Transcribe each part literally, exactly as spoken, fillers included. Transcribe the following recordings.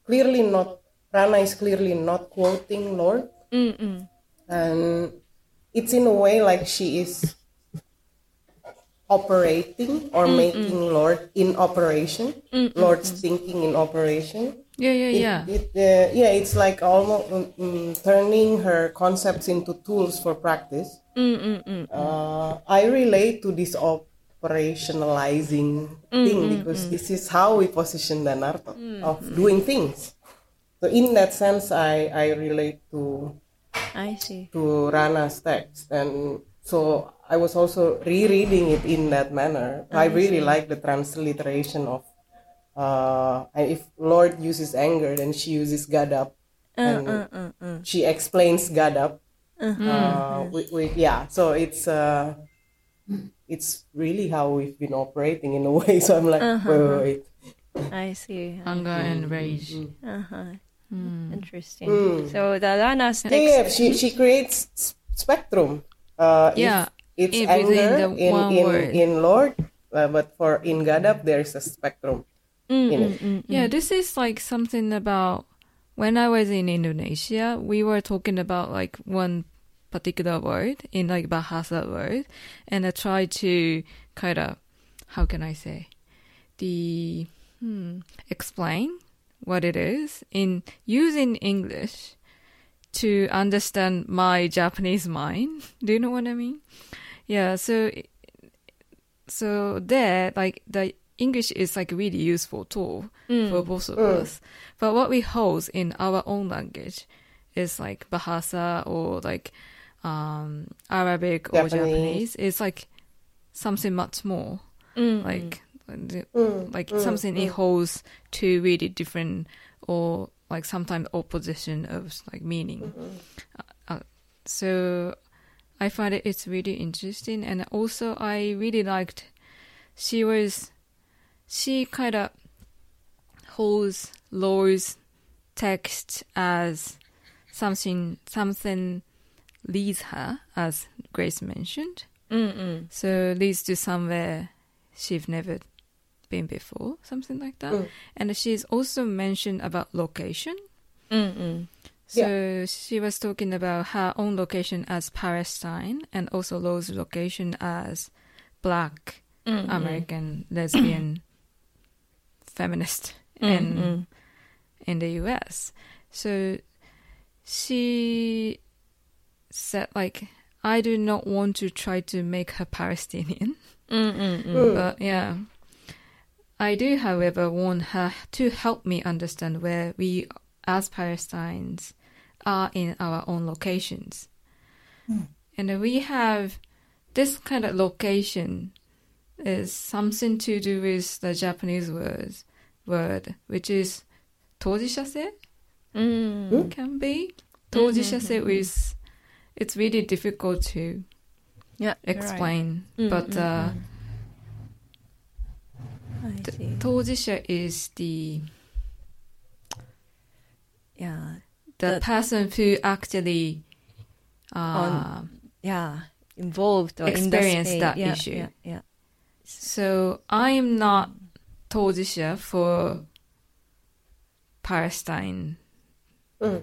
clearly not, Rana is clearly not quoting Lord. Mm-mm. And it's in a way like she is operating or Mm-mm. making Lord in operation, Mm-mm. Lord's thinking in operation. Yeah, yeah, It, yeah. it, uh, yeah, it's like almost um, um, turning her concepts into tools for practice. Mm-mm. Uh, I relate to this operationalizing thing because this is how we position the Narto of doing things. So in that sense, I, I relate to I see. to Rana's text, and so I was also rereading it in that manner. I, really like the transliteration of uh, and if Lord uses anger, then she uses gadab, and Uh, uh, uh. she explains gadab. Uh-huh. Uh, with, with, yeah, so it's uh, it's really how we've been operating in a way. So I'm like, Uh-huh. wait, wait, wait. I see. Anger and rage. Uh-huh. Mm. Interesting. Mm. So the Rana's Yeah, text. yeah, she she creates s- spectrum. Uh, Yeah, if it's in- within anger the in one in, word. in Lord, uh, but for in Gadab there's a spectrum Mm, in mm, it. mm, Yeah, mm. this is like something about when I was in Indonesia, we were talking about like one particular word in like Bahasa word, and I tried to kind of, how can I say, the hmm, explain what it is in using English to understand my Japanese mind. Do you know what I mean? Yeah, so so there, like the English is like a really useful tool for both of us. But what we hold in our own language is like Bahasa or like um, Arabic or Japanese. Japanese. It's like something much more. Mm, Like the- Mm, like mm, something it mm. holds two really different or like sometimes opposition of like meaning. Uh, uh, so I find it it's really interesting, and also I really liked she was she kind of holds Lord's text as something something leads her, as Grace mentioned. mm, mm. So leads to somewhere she's never been before, something like that. Mm. And she's also mentioned about location. Mm, mm. So she was talking about her own location as Palestine and also Lord's location as Black Mm, mm. American lesbian feminist Mm, in mm. in the U S. So she said like, I do not want to try to make her Palestinian. Mm, mm, mm. Mm. But yeah, I do, however, want her to help me understand where we, as Palestinians, are in our own locations. And we have this kind of location is something to do with the Japanese word, word which is tojishase, Mm. can be. Tojishase is, it's really difficult to Yeah, you're right. explain. Mm, But mm, uh, I t- see. Tojisha is the Yeah, the The- person who actually uh, On- yeah, involved or in the Experience state. that yeah, issue. Yeah, yeah. so I'm not Tojisha for Palestine Mm.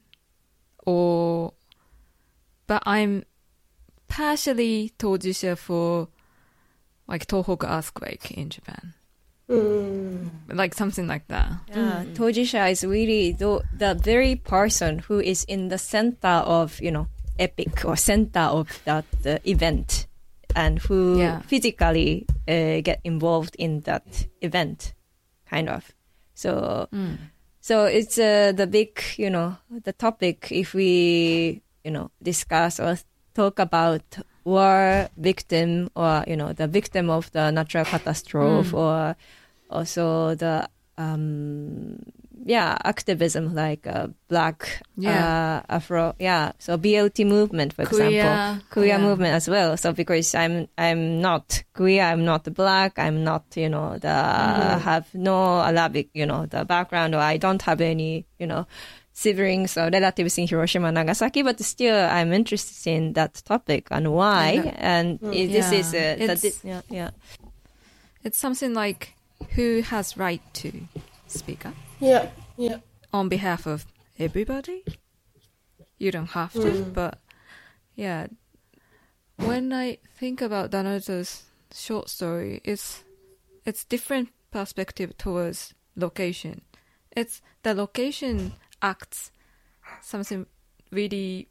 or but I'm partially Tojisha for like Tohoku earthquake in Japan. Mm. Like something like that. Yeah, Tojisha is really the, the very person who is in the center of, you know, epic or center of that uh, event and who Yeah. physically uh, get involved in that event, kind of. So, Mm. so it's uh, the big, you know, the topic if we, you know, discuss or talk about war victim or, you know, the victim of the natural catastrophe or also the um yeah activism like uh, black Yeah. uh, Afro yeah so B L T movement for Queer, example queer yeah. movement as well. So because I'm I'm not queer, I'm not black, I'm not you know the have no Arabic you know the background, or I don't have any you know siblings or relatives in Hiroshima and Nagasaki, but still I'm interested in that topic and why. Yeah. And i- this Yeah. is uh, the, It's- di- yeah yeah It's something like who has right to speak up. Yeah, yeah. on behalf of everybody. You don't have to, Mm. but yeah. When I think about Naruto's short story, it's it's different perspective towards location. It's the location acts something really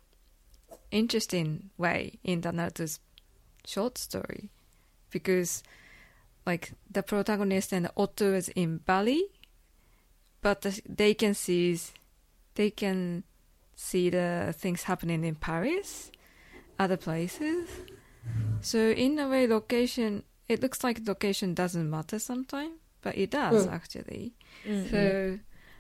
interesting way in the Naruto's short story, because like the protagonist and Otto is in Bali, but the, they can see they can see the things happening in Paris, other places. So in a way, location, it looks like location doesn't matter sometimes, but it does Mm. actually. Mm-hmm. So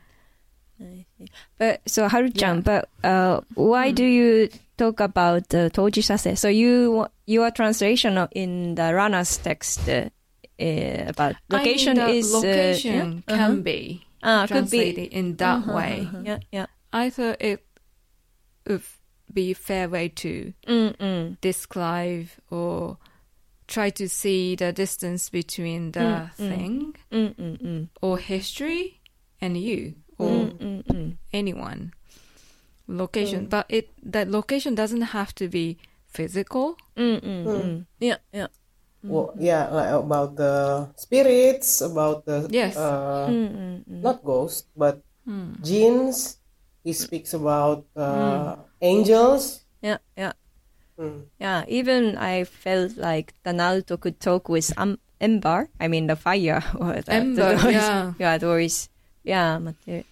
I see. But so Haru-chan, Yeah. but uh, why Mm. do you talk about uh, Tojisase? So you your translation of- in the Rana's text uh, uh, about location I mean, the is uh, location yeah? can Uh-huh. be Ah, could be translated in that Uh-huh, way. uh-huh. Yeah, yeah. I thought it would be a fair way to Mm-mm. describe or try to see the distance between the Mm, mm. thing Mm-mm-mm. or history and you or Mm-mm-mm. anyone. Location, Mm. but it that location doesn't have to be physical. Mm-mm-mm. Yeah, yeah. Well, yeah, like about the spirits, about the Yes. uh, Mm-mm-mm. not ghosts, but Hmm. jinns. He speaks about uh, angels. Yeah, yeah. Mm. Yeah, even I felt like the Naruto could talk with um, Ember. I mean, the fire or the, Ember, the doors. yeah. yeah, doors. Yeah, matter.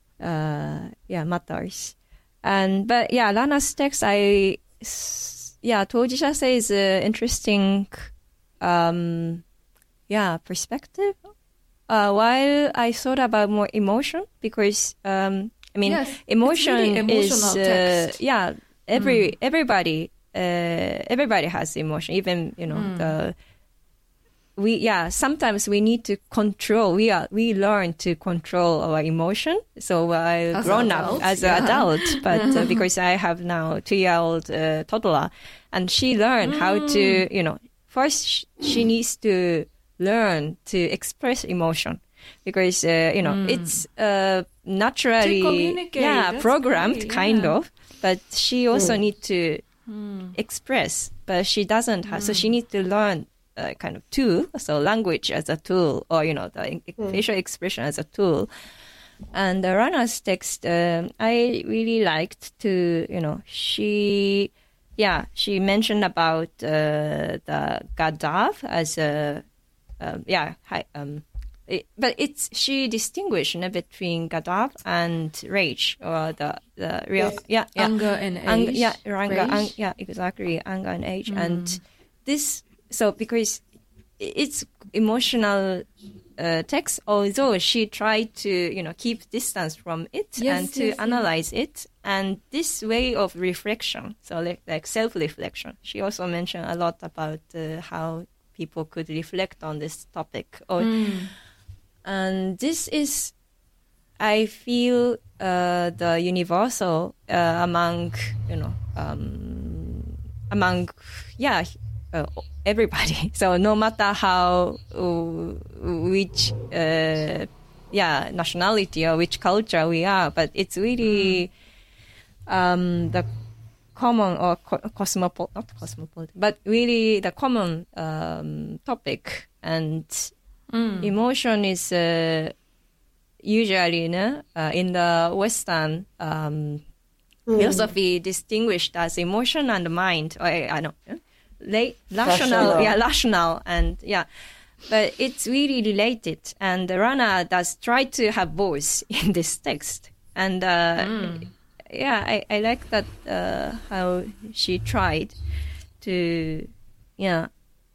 Uh, yeah, matters. And but yeah, Rana's text, I s- yeah, Tojisha says uh, interesting. Um, yeah, perspective. Uh, while I thought about more emotion because um, I mean, Yes, it's emotion really is emotional uh, text. yeah. Every everybody uh, everybody has emotion. Even you know Mm. the we yeah. Sometimes we need to control. We are we learn to control our emotion. So I As grown adults, up as yeah. an adult, but uh, because I have now two year old uh, toddler, and she learned how Mm. to you know first sh- she needs to learn to express emotion because uh, you know Mm. it's uh, naturally communicate, yeah that's programmed great, kind yeah. of, but she also Mm. need to Hmm. express, but she doesn't have, so she needs to learn a kind of tool, so language as a tool, or you know the Mm. facial expression as a tool. And the Rana's text, um, I really liked to, you know, she, yeah, she mentioned about uh, the Gaddav as a, um, yeah, hi, um, it, but it's she distinguished you know, between Gaddav and rage, or the the real, Yes. yeah, yeah, Anger and age. anger, yeah, anger, Rage. ang- yeah, exactly, anger and age, Mm. and this, so because it's emotional uh, text, although she tried to, you know, keep distance from it Yes, and to yes, yes. analyze it, and this way of reflection, so like, like self-reflection. She also mentioned a lot about uh, how people could reflect on this topic, or Hmm. and this is, I feel, uh, the universal uh, among, you know, um, among, yeah, uh, everybody. So no matter how, uh, which, uh, yeah, nationality or which culture we are, but it's really um, the common or co- cosmopolitan, not cosmopolitan, but really the common um, topic. And Hmm. emotion is uh, usually you know, uh, in the Western um, Mm. philosophy distinguished as emotion and mind. Or I, I don't know, la- rational, Rational. yeah, rational, and yeah. But it's really related, and Rana does try to have both in this text, and uh, Mm. yeah, I, I like that uh, how she tried to, yeah,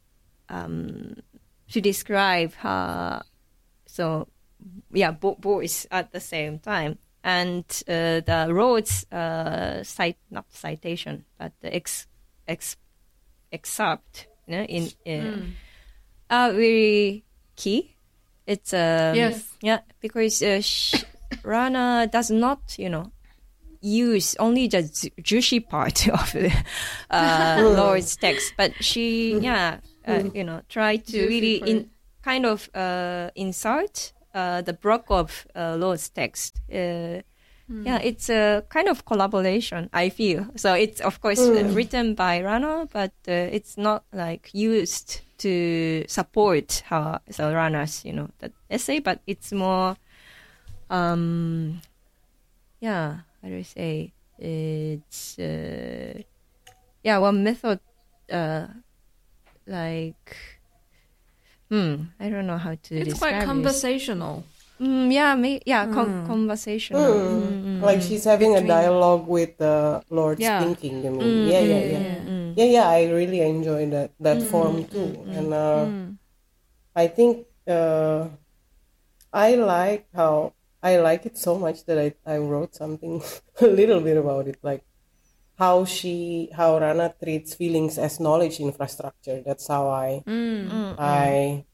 um, to describe her, so yeah, bo- both at the same time, and uh, the Rhodes uh, cite not citation, but the ex, ex excerpt, you know, in uh, Hmm. are very key. It's um, Yes. yeah, because uh, sh- Rana does not, you know, use only the ju- juicy part of the uh, Lord's text, but she, yeah, uh, you know, try to Juicy really part. in kind of uh, insert uh, the block of uh, Lord's text. Uh, Yeah, it's a kind of collaboration, I feel. So it's, of course, uh, written by Rana, but uh, it's not like used to support her, so Rana's, you know, the essay, but it's more, um, yeah, how do I say? It's, uh, yeah, one method, uh, like, hmm, I don't know how to It's describe quite this. conversational. Mm, yeah, may, yeah, con- conversational. Mm. Like she's having a dialogue with the Lord's Yeah. thinking, you mean? yeah, yeah, yeah, yeah, yeah, yeah. I really enjoy that that form too, and uh, I think uh, I like how I like it so much that I I wrote something a little bit about it, like how she how Rana treats feelings as knowledge infrastructure. That's how I I.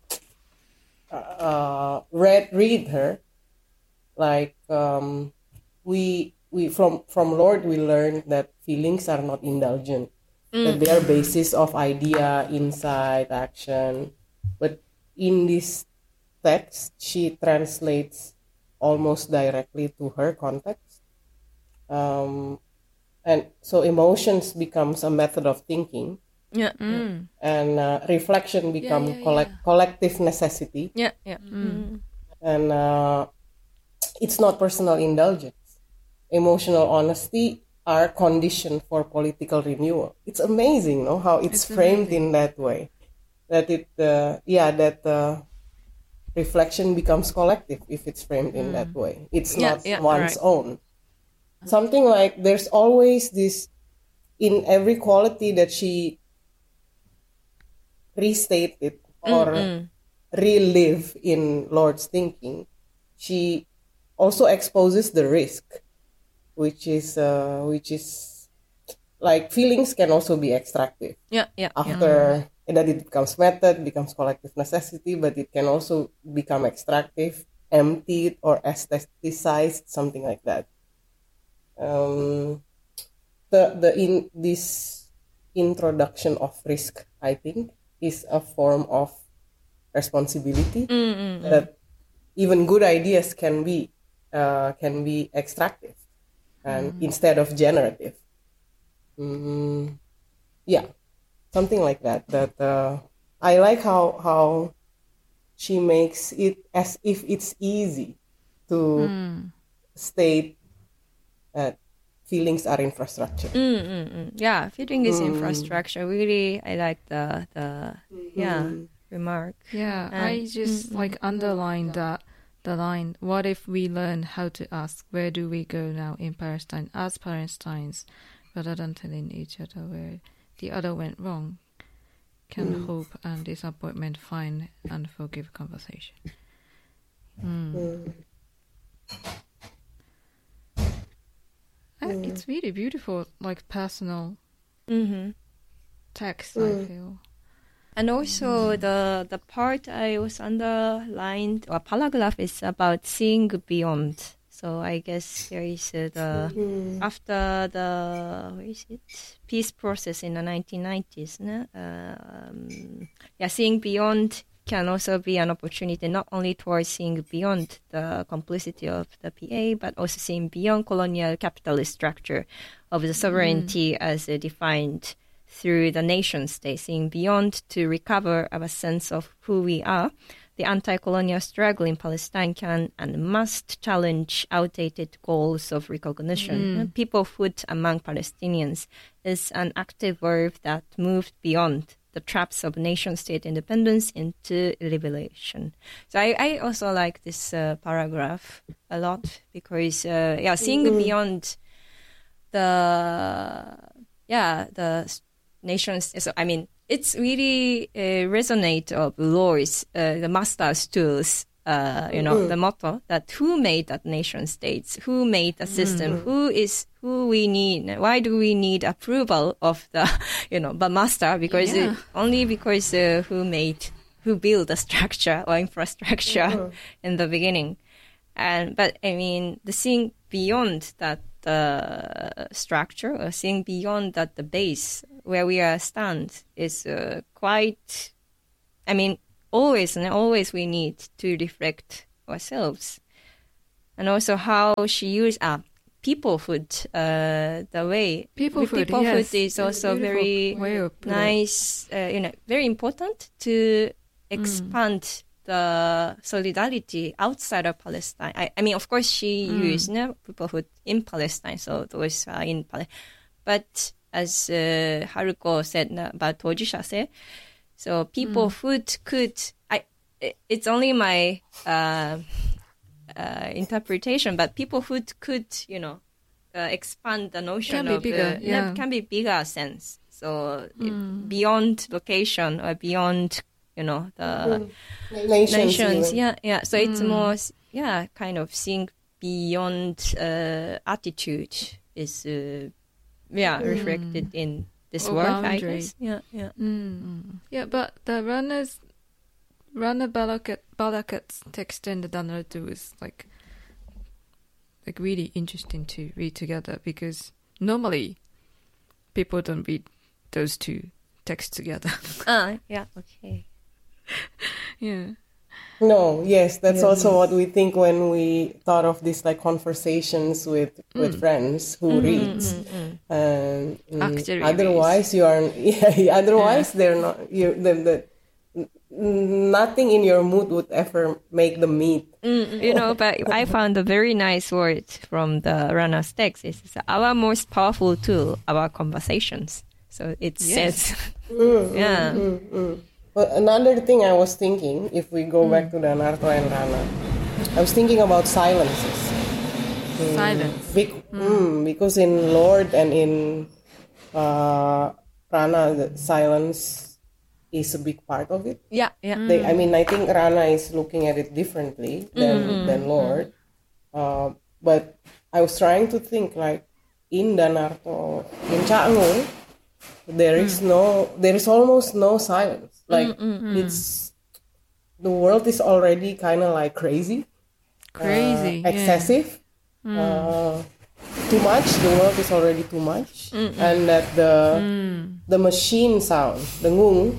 Uh, read read her, like um, we we from from Lord we learned that feelings are not indulgent, that they are basis of idea, insight, action. But in this text, she translates almost directly to her context, um, and so emotions becomes a method of thinking. Yeah, And uh, reflection become yeah, collect- collective necessity. yeah, yeah. Mm. And uh, it's not personal indulgence. Emotional honesty are condition for political renewal. It's amazing, no, how it's, It's framed amazing. in that way. That it, uh, yeah, that uh, reflection becomes collective if it's framed in that way. It's Yeah, not yeah, one's right. own. Something like there's always this in every quality that she restated or relive in Lord's thinking. She also exposes the risk, which is uh, which is like feelings can also be extractive Yeah, yeah, yeah. after and that it becomes method, becomes collective necessity, but it can also become extractive, emptied, or aestheticized, something like that. Um, the the in this introduction of risk, I think, is a form of responsibility that even good ideas can be uh, can be extractive and instead of generative. Mm, yeah, something like that. That uh, I like how how she makes it as if it's easy to state that feelings are infrastructure. Mm, mm, mm. Yeah, feeding is infrastructure. Really, I like the the yeah remark. Yeah, Uh, I just like underline that the line. What if we learn how to ask, where do we go now in Palestine as Palestinians, rather than telling each other where the other went wrong? Can hope and disappointment find and forgive conversation? Mm. And it's really beautiful, like personal Mm-hmm. text. I feel. And also the the part I was underlined or paragraph is about seeing beyond. So I guess there is uh, the after the where is it peace process in the nineteen nineties. No? Um, yeah, seeing beyond can also be an opportunity not only towards seeing beyond the complicity of the P A, but also seeing beyond colonial capitalist structure of the sovereignty as uh, defined through the nation state, seeing beyond to recover our sense of who we are. The anti-colonial struggle in Palestine can and must challenge outdated goals of recognition. Peoplehood among Palestinians is an active verb that moved beyond the traps of nation-state independence into liberation. So I, I also like this uh, paragraph a lot because, uh, yeah, seeing mm-hmm. beyond the, yeah, the nations. So I mean, it's really uh, resonate of Lord's, uh, the master's tools. Uh, you know, mm-hmm. the motto that who made that nation states, who made the system, mm-hmm. who is who we need, why do we need approval of the, you know, the master? Because yeah. it, only because uh, who made, who built the structure or infrastructure mm-hmm. in the beginning. And, but I mean, the seeing beyond that uh, structure or seeing beyond that the base where we are stand is uh, quite, I mean, always and always we need to reflect ourselves. And also how she used uh, people food, uh, the way People food, people yes. food is also Beautiful very way of putting it. nice, uh, you know, very important to expand the solidarity outside of Palestine. I, I mean, of course, she used no, people food in Palestine, so those are in Palestine. But as uh, Haruko said no, about Tojishase, so people food could, I, it- it's only my uh, uh, interpretation, but people food could, you know, uh, expand the notion Can be of bigger, uh, yeah. can be bigger sense. So it- beyond location or beyond, you know, the Nations. nations. even. Yeah, yeah. So it's more, s- yeah, kind of seeing beyond uh, attitude is, uh, yeah, reflected in this Or work, boundary. I guess. Yeah, yeah. Mm. Yeah, but the runners, runner Balaket, Balaket's text and the Naruto is like, like really interesting to read together because normally people don't read those two texts together. Ah, yeah, okay. yeah. No, yes, that's also what we think when we thought of these like conversations with with friends who reads. And mm, Actually otherwise, you are yeah. Otherwise, they're not. You the, the n- nothing in your mood would ever make them meet. Mm, you know, but I found a very nice word from the runner's text. It's our most powerful tool, our conversations. So it says, yeah. But another thing I was thinking, if we go back to the Naruto and Rana, I was thinking about silences. Silence. Bec- mm, because in Lord and in uh, Rana, the silence is a big part of it. Yeah, yeah. They, I mean, I think Rana is looking at it differently than than Lord. Uh, but I was trying to think like in the Naruto, in Cha'ngung, there is no, there is almost no silence. Like it's the world is already kind of like crazy, Crazy. uh, excessive, uh, too much. The world is already too much, and that the the machine sound, the ngung,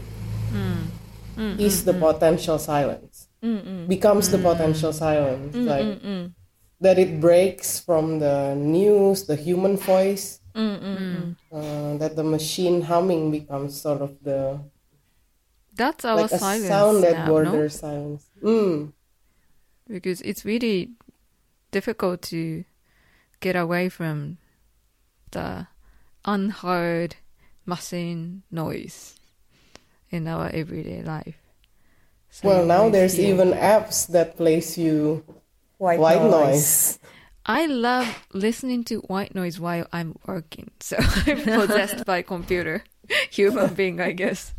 is the potential silence. Becomes the potential silence, like that it breaks from the news, the human voice. Uh, that the machine humming becomes sort of the That's our like a silence sound that now, borders silence. Mm. because it's really difficult to get away from the unheard machine noise in our everyday life. So Well, now we there's feel- even apps that plays you White, white noise. I love listening to white noise while I'm working, so I'm possessed by computer. Human being, I guess.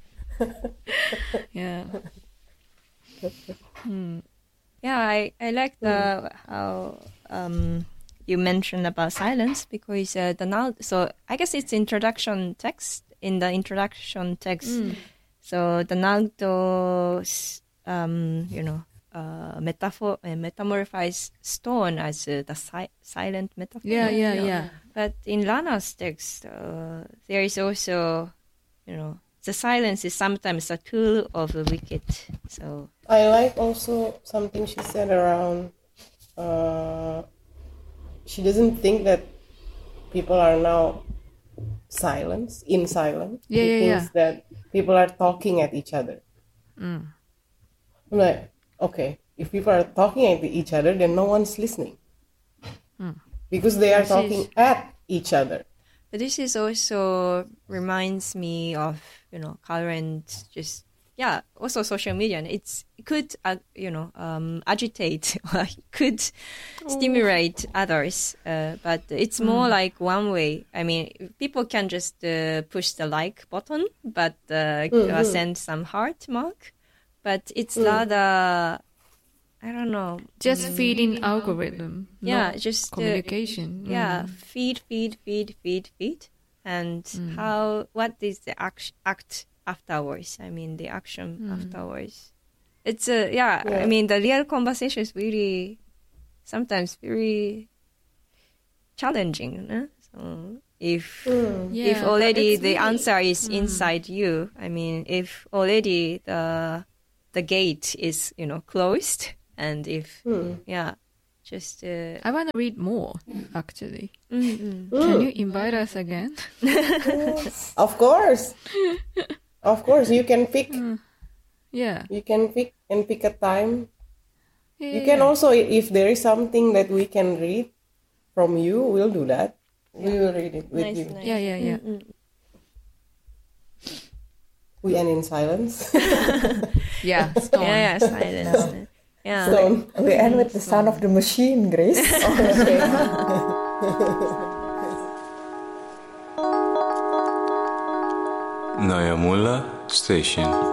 yeah. Yeah, I, I like the how um you mentioned about silence because uh, the now so I guess it's introduction text in the introduction text. So the Naruto's um you know uh metaphor uh, metamorphized stone as uh, the si- silent metaphor. Yeah, yeah, you know. yeah. But in Lana's text, uh, there is also you know the silence is sometimes a tool of the wicked. So I like also something she said around. Uh, she doesn't think that people are now silence in silence. Yeah, she yeah, thinks that people are talking at each other. I'm like, okay, if people are talking at each other, then no one's listening because they are This talking is- at each other. But this is also reminds me of you know current just yeah also social media and it's it could uh, you know um, agitate or it could stimulate others uh, but it's more like one way. I mean people can just uh, push the like button but uh, uh, send some heart mark but it's rather I don't know Just feeding algorithm. yeah not just uh, communication. yeah feed feed feed feed feed and how what is the act, act afterwards. I mean the action afterwards it's a yeah, Yeah. I mean the real conversation is really sometimes very challenging no? So if Yeah, if but already it's the really- answer is inside you, I mean if already the the gate is you know closed And if, Hmm. yeah, just, uh, I want to read more, actually. mm, mm. Can you invite us again? Of course. Of course, you can pick. Yeah. You can pick and pick a time. Yeah, You yeah, can yeah. also, if there is something that we can read from you, we'll do that. We will read it with Nice, you. nice. Yeah, yeah, yeah. Mm, mm. We end in silence. Yeah, stone. Yeah, yeah, silence. Yeah. Stone. We end with the sound of the machine, Grace. Okay. Nayamula Station.